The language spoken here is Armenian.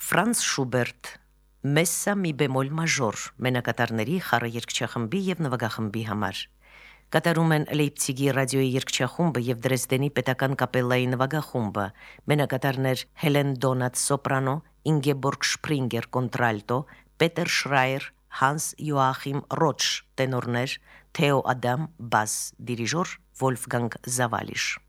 Ֆրանց Շուբերտ Մեսսա մի բեմոլ մաժոր մենակատարների խառը երգչախմբի եւ նվագախմբի համար։ Կատարում են Լեյպցիգի ռադիոյի երգչախումբը եւ Դրեզդենի պետական կապելլայի նվագախումբը, մենակատարներ Հելեն Դոնատ սոպրանո, Ինգեբորգ Շպրինգեր կոնտրալտո, Պետեր Շրայեր, Հանս Յոախիմ Ռոչ տենորներ, Թեո Ադամ բաս, դիրիժոր Վոլֆգանգ Զավալիշ։